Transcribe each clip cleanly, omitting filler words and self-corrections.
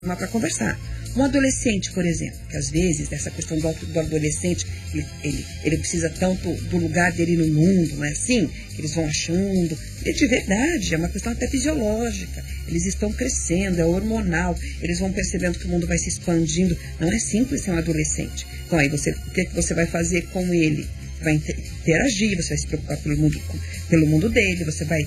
para conversar. Um adolescente, por exemplo, que às vezes, dessa questão do adolescente, ele precisa tanto do lugar dele no mundo, não é assim? Que eles vão achando. E de verdade, é uma questão até fisiológica. Eles estão crescendo, é hormonal. Eles vão percebendo que o mundo vai se expandindo. Não é simples ser um adolescente. Então aí, o que você vai fazer com ele? Vai interagir, você vai se preocupar pelo mundo dele, você vai,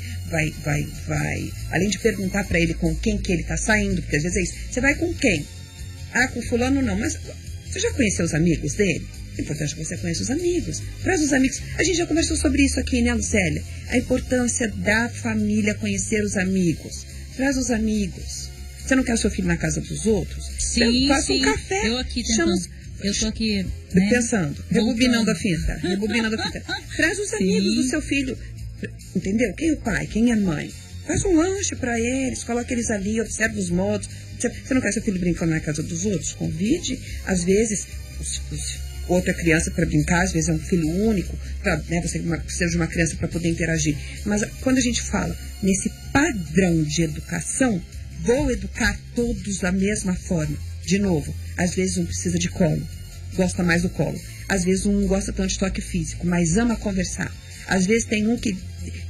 além de perguntar para ele com quem que ele está saindo, porque às vezes é isso, você vai com quem? Ah, com fulano não, mas você já conheceu os amigos dele? É importante que você conheça os amigos, traz os amigos. A gente já conversou sobre isso aqui, né, Lucélia? A importância da família conhecer os amigos, traz os amigos. Você não quer o seu filho na casa dos outros? Sim, faça um café, eu aqui tentando. Eu tô aqui, né, pensando, rebobinando a fita. Traz os amigos do seu filho, entendeu? Quem é o pai, quem é a mãe? Faz um lanche para eles, coloca eles ali, observa os modos. Você não quer seu filho brincando na casa dos outros? Convide. Às vezes, outra criança para brincar, às vezes é um filho único, né, você precisa de uma criança para poder interagir. Mas quando a gente fala nesse padrão de educação, vou educar todos da mesma forma. De novo, às vezes um precisa de colo, gosta mais do colo. Às vezes um não gosta tanto de toque físico, mas ama conversar. Às vezes tem um que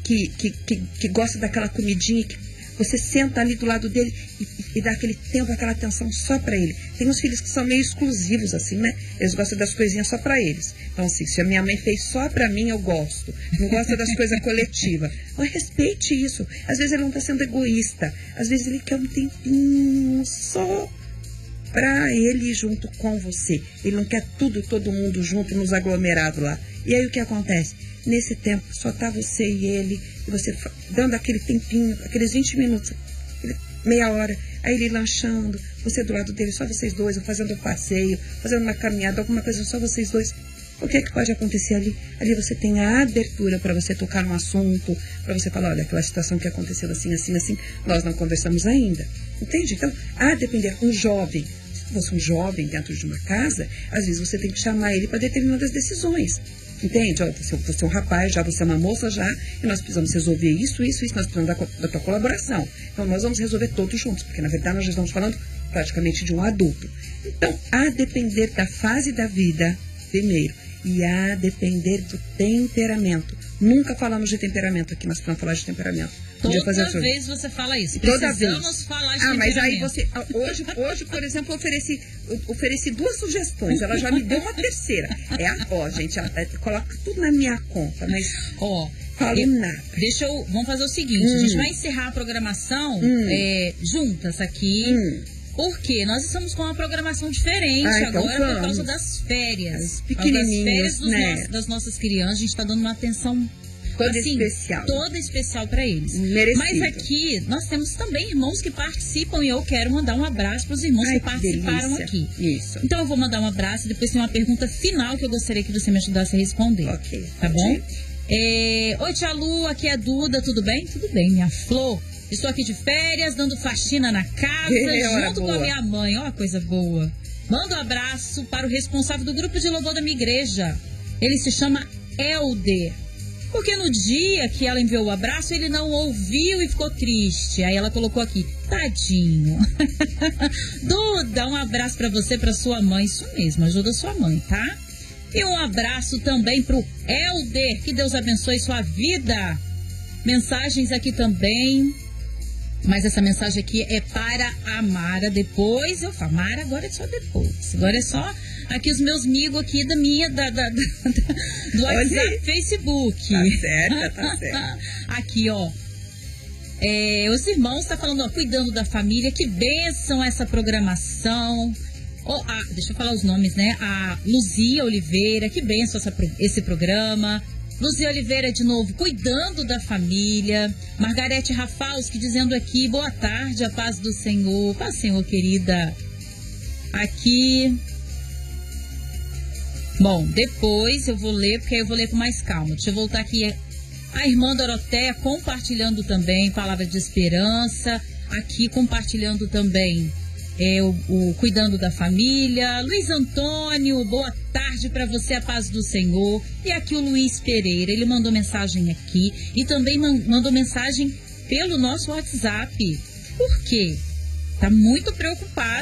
gosta daquela comidinha que você senta ali do lado dele e dá aquele tempo, aquela atenção só pra ele. Tem uns filhos que são meio exclusivos, assim, né? Eles gostam das coisinhas só pra eles. Então, assim, se a minha mãe fez só pra mim, eu gosto. Não gosta das coisas coletivas. Mas respeite isso. Às vezes ele não tá sendo egoísta. Às vezes ele quer um tempinho só pra ele junto com você. Ele não quer todo mundo junto nos aglomerados lá. E aí o que acontece? Nesse tempo só tá você e ele, e você dando aquele tempinho, aqueles 20 minutos, meia hora, aí ele lanchando, você do lado dele, só vocês dois, ou fazendo um passeio, fazendo uma caminhada, alguma coisa, só vocês dois. O que é que pode acontecer ali? Ali você tem a abertura para você tocar no assunto, para você falar, olha, aquela situação que aconteceu assim, nós não conversamos ainda. Entende? Então, a depender, um jovem, se fosse um jovem dentro de uma casa, às vezes você tem que chamar ele para determinadas decisões. Entende? Olha, você é um rapaz já, você é uma moça já, e nós precisamos resolver isso, nós precisamos da tua colaboração. Então, nós vamos resolver todos juntos, porque, na verdade, nós já estamos falando praticamente de um adulto. Então, a depender da fase da vida, primeiro, e a depender do temperamento. Nunca falamos de temperamento aqui, mas precisamos falar de temperamento. Toda vez você fala isso. Precisamos falar de temperamento. Mas aí você... Hoje, por exemplo, ofereci 2 sugestões. Ela já me deu uma terceira. Gente, coloca tudo na minha conta, mas... Falo nada. Vamos fazer o seguinte, a gente vai encerrar a programação juntas aqui. Porque nós estamos com uma programação diferente agora por causa das férias. Pequenininhas, né? Das nossas crianças. A gente está dando uma atenção toda especial para eles. Merecido. Mas aqui nós temos também irmãos que participam e eu quero mandar um abraço para os irmãos que participaram aqui. Isso. Então eu vou mandar um abraço e depois tem uma pergunta final que eu gostaria que você me ajudasse a responder. Ok. Tá bom? Oi, tia Lu, aqui é a Duda, tudo bem? Tudo bem, minha flor. Estou aqui de férias, dando faxina na casa, junto com a minha mãe. Ó, coisa boa. Manda um abraço para o responsável do grupo de louvor da minha igreja. Ele se chama Helder. Porque no dia que ela enviou o abraço, ele não ouviu e ficou triste. Aí ela colocou aqui, tadinho. Duda, um abraço para você, para sua mãe. Isso mesmo, ajuda sua mãe, tá? E um abraço também pro Helder. Que Deus abençoe sua vida. Mensagens aqui também. Mas essa mensagem aqui é para a Mara. Depois eu falo, Mara, agora é só depois. Agora é só aqui os meus amigos aqui do WhatsApp, Facebook. Tá certo. Aqui, ó. Os irmãos estão falando, ó, cuidando da família. Que bênção essa programação. Deixa eu falar os nomes, né? A Luzia Oliveira, que bênção esse programa. Luzia Oliveira de novo, cuidando da família. Margarete Rafalski dizendo aqui, boa tarde, a paz do Senhor. Paz do Senhor, querida. Aqui. Bom, depois eu vou ler, porque aí eu vou ler com mais calma. Deixa eu voltar aqui. A irmã Doroteia compartilhando também palavra de esperança. Aqui compartilhando também o cuidando da família. Luiz Antônio, boa tarde para você, a paz do Senhor. E aqui o Luiz Pereira, ele mandou mensagem aqui e também mandou mensagem pelo nosso WhatsApp. Por quê? tá muito preocupado.